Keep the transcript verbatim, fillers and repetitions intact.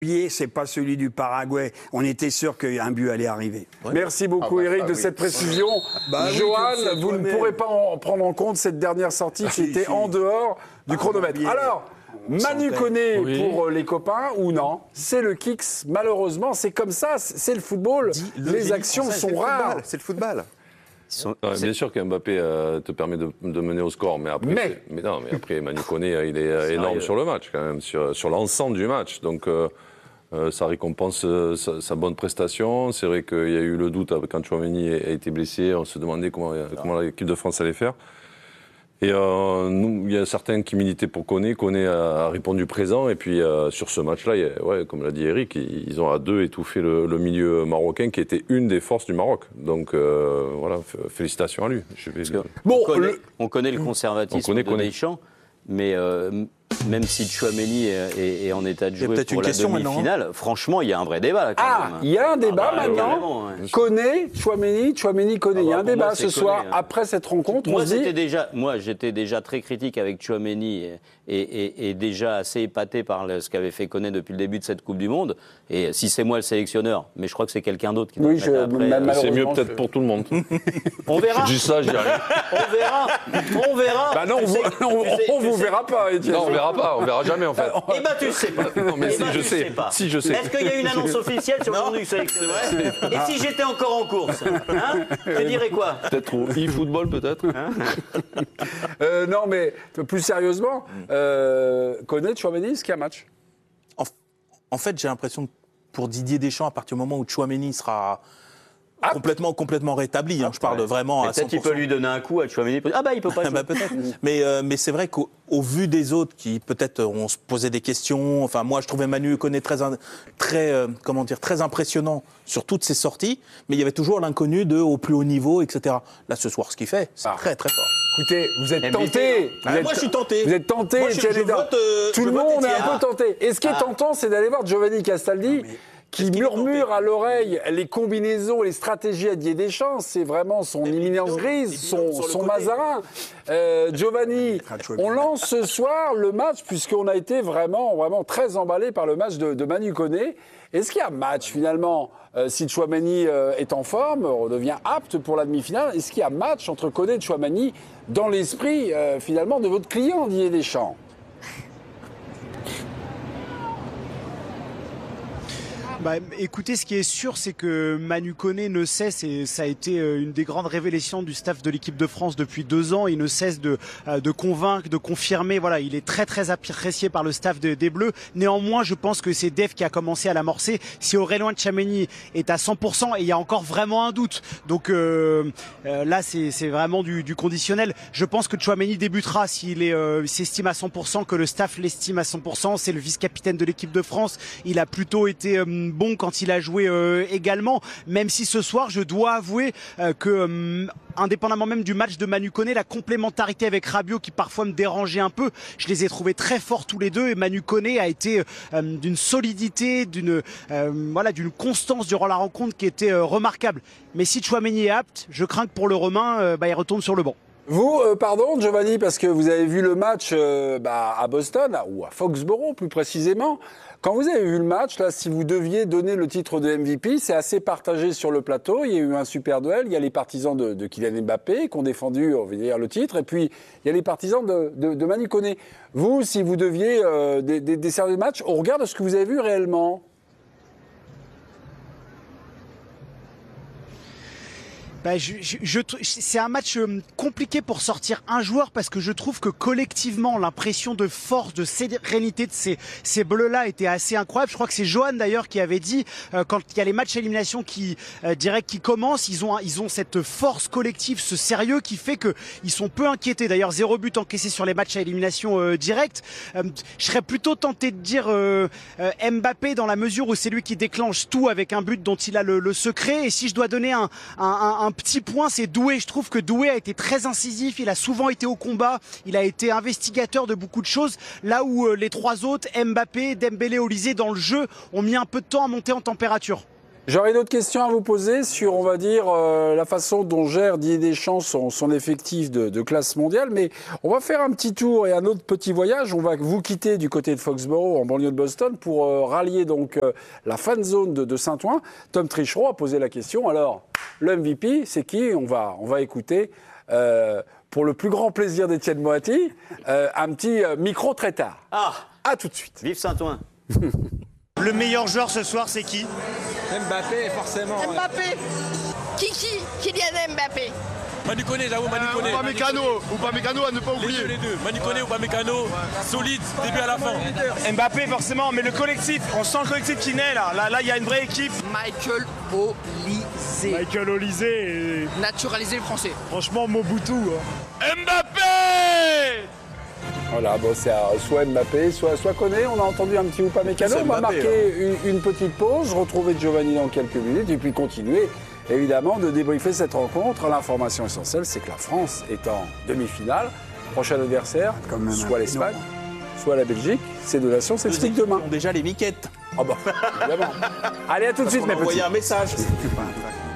c'est pas celui du Paraguay. On était sûr qu'un but allait arriver. Ouais. Merci beaucoup, ah bah, Eric, ah, de oui. cette précision. Bah, Johan, oui, vous ne pourrez pas en prendre en compte cette dernière sortie ah, qui si, était si. en dehors du ah, chronomètre. Bien. Alors, Manu Koné oui. pour les copains ou non? C'est le kicks, malheureusement. C'est comme ça, c'est le football. Dis, le les actions français, sont rares. C'est le football. Sont... Ouais, bien sûr qu'Mbappé euh, te permet de, de mener au score, mais après, mais, mais non, mais après Manu Koné, il est, est énorme sérieux. sur le match quand même, sur, sur l'ensemble du match. Donc euh, euh, ça récompense euh, sa, sa bonne prestation. C'est vrai qu'il y a eu le doute quand Tchouaméni a été blessé. On se demandait comment, comment l'équipe de France allait faire. Et euh, nous, il y a certains qui militaient pour Koné. Koné a, a répondu présent. Et puis euh, sur ce match-là, il y a, ouais, comme l'a dit Eric, ils, ils ont à deux étouffé le, le milieu marocain, qui était une des forces du Maroc. Donc euh, voilà, félicitations à lui. Je vais... bon, on, connaît, le... on connaît le conservatisme on connaît, de connaît. Deschamps, mais euh, même si Tchouaméni est, est, est en état de jouer pour la demi-finale, franchement, il y a un vrai débat là. Quand ah, même. il y a un débat ah, bah, maintenant. Ouais. Koné, Tchouaméni, Tchouaméni, Koné. Ah, bah, il y a un débat moi, ce soir Koné, hein. après cette rencontre. Moi, j'étais dit... déjà, moi, j'étais déjà très critique avec Tchouaméni et, et, et, et déjà assez épaté par le, ce qu'avait fait Koné depuis le début de cette Coupe du Monde. Et si c'est moi le sélectionneur, mais je crois que c'est quelqu'un d'autre qui doit oui, je, après. C'est mieux peut-être je... pour tout le monde. On verra. Je dis ça, je dis rien. On verra. On verra. Bah non, on, sais, on, sais, on vous sais. verra pas, Étienne. Non, on verra pas. On verra jamais en fait. Eh ben tu sais pas. Non mais eh si ben, je sais. sais Si je sais. Est-ce qu'il y a une annonce officielle sur le nom du sélectionneur? Et si j'étais encore en course, hein, tu dirais quoi? Peut-être au e-football peut-être. Hein euh, non mais plus sérieusement, euh, Koné, Tchouaméni, est-ce qu'il y a un match? En, en fait, j'ai l'impression que pour Didier Deschamps, à partir du moment où Tchouaméni sera Ah, complètement, complètement rétabli. Hein, je parle ouais. vraiment à cent pour cent. Peut-être qu'il peut lui donner un coup à Tchouaméni. Ah bah il peut pas. bah, peut-être. mais euh, mais c'est vrai qu'au au vu des autres qui peut-être ont se posé des questions. Enfin moi je trouvais Manu Koné très très euh, comment dire très impressionnant sur toutes ses sorties. Mais il y avait toujours l'inconnu de au plus haut niveau, et cetera. Là ce soir ce qu'il fait, c'est ah. très très fort. Écoutez, vous êtes tenté. Ah, moi je suis tenté. Vous êtes tenté. Moi, je, je vote, euh, Tout je le monde est un ah. peu tenté. Et ce qui est ah. tentant, c'est d'aller voir Giovanni Castaldi. Qui murmure à l'oreille les combinaisons, les stratégies à Didier Deschamps. C'est vraiment son éminence grise, son, son Mazarin. Euh, Giovanni, on lance ce soir le match, puisqu'on a été vraiment, vraiment très emballé par le match de, de Manu Koné. Est-ce qu'il y a match, finalement, euh, si Tchouaméni euh, est en forme, redevient apte pour la demi-finale? Est-ce qu'il y a match entre Koné et Tchouaméni dans l'esprit, euh, finalement, de votre client, Didier Deschamps? Bah, écoutez, ce qui est sûr, c'est que Manu Koné ne cesse, et ça a été une des grandes révélations du staff de l'équipe de France depuis deux ans, il ne cesse de, de convaincre, de confirmer. Voilà, il est très très apprécié par le staff de, des Bleus. Néanmoins, je pense que c'est Dave qui a commencé à l'amorcer. Si Aurélien Tchouaméni est à cent pour cent, et il y a encore vraiment un doute. Donc euh, euh, là, c'est vraiment du, du conditionnel. Je pense que Tchouaméni débutera s'il euh, s'estime à cent pour cent, que le staff l'estime à cent pour cent. C'est le vice-capitaine de l'équipe de France. Il a plutôt été euh, bon quand il a joué euh, également, même si ce soir je dois avouer euh, que euh, indépendamment même du match de Manu Koné, la complémentarité avec Rabiot qui parfois me dérangeait un peu, je les ai trouvés très forts tous les deux, et Manu Koné a été euh, d'une solidité, d'une euh, voilà, d'une constance durant la rencontre qui était euh, remarquable. Mais si Tchouaméni est apte, je crains que pour le Romain, euh, bah, il retourne sur le banc. Vous, euh, pardon, Giovanni, parce que vous avez vu le match euh, bah, à Boston, ou à Foxborough plus précisément. Quand vous avez vu le match, là, si vous deviez donner le titre de M V P, c'est assez partagé sur le plateau. Il y a eu un super duel. Il y a les partisans de, de Kylian Mbappé qui ont défendu, on va dire, le titre. Et puis, il y a les partisans de, de, de Manu Koné. Vous, si vous deviez euh, desserrer le match, au regard de ce que vous avez vu réellement? Bah, je, je, je, c'est un match compliqué pour sortir un joueur, parce que je trouve que collectivement l'impression de force, de sérénité de ces, ces bleus-là était assez incroyable. Je crois que c'est Johan d'ailleurs qui avait dit euh, quand il y a les matchs à élimination qui euh, direct qui commencent, ils ont ils ont cette force collective, ce sérieux qui fait que ils sont peu inquiétés. D'ailleurs zéro but encaissé sur les matchs à élimination euh, directe. Euh, je serais plutôt tenté de dire euh, euh, Mbappé, dans la mesure où c'est lui qui déclenche tout avec un but dont il a le, le secret. Et si je dois donner un, un, un, un petit point, c'est Doué. Je trouve que Doué a été très incisif, il a souvent été au combat, il a été investigateur de beaucoup de choses, là où euh, les trois autres, Mbappé, Dembélé, Olysée, dans le jeu, ont mis un peu de temps à monter en température. J'aurais une autre question à vous poser sur, on va dire, euh, la façon dont gère Didier Deschamps son, son effectif de, de classe mondiale. Mais on va faire un petit tour et un autre petit voyage. On va vous quitter du côté de Foxborough, en banlieue de Boston, pour euh, rallier donc euh, la fan zone de, de Saint-Ouen. Tom Trichereau a posé la question. Alors, le M V P, c'est qui ? On va, on va écouter, euh, pour le plus grand plaisir d'Étienne Moati, euh, un petit euh, micro très tard. Ah, à tout de suite. Vive Saint-Ouen. Le meilleur joueur ce soir, c'est qui ? Mbappé, forcément. Mbappé. Kiki, Kylian Mbappé. Manu Koné, j'avoue, Manu Koné. Ou pas Mécano, ou pas Mécano à ne pas oublier. Les deux, les deux. Manu Koné ou pas Mécano, solide, début à la fin. Mbappé, forcément, mais le collectif, on sent le collectif qui naît là. Là, là, il y a une vraie équipe. Michael Olysée. Michael Olysée. Et... naturalisé français. Franchement, Mobutu. Hein. Mbappé! Voilà, bon, c'est soit Mbappé, soit, soit Koné. On a entendu un petit Upamecano. On va marquer une, une petite pause, retrouver Giovanni dans quelques minutes et puis continuer, évidemment, de débriefer cette rencontre. L'information essentielle, c'est que la France est en demi-finale. Prochain adversaire, soit l'Espagne, soit la Belgique. Ces deux nations s'expliquent demain. Ils ont déjà les miquettes. Ah bah, évidemment. Allez, à tout de suite, mes petits. Envoyer un message.